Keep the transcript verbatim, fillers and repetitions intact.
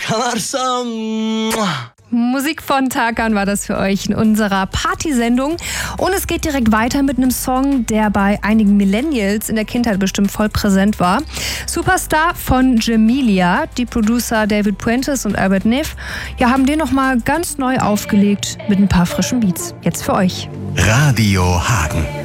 Kalarsam. Musik von Tarkan war das für euch in unserer Partysendung. Und es geht direkt weiter mit einem Song, der bei einigen Millennials in der Kindheit bestimmt voll präsent war. Superstar von Jamelia. Die Producer David Puentes und Albert Neff ja, haben den nochmal ganz neu aufgelegt mit ein paar frischen Beats. Jetzt für euch. Radio Hagen.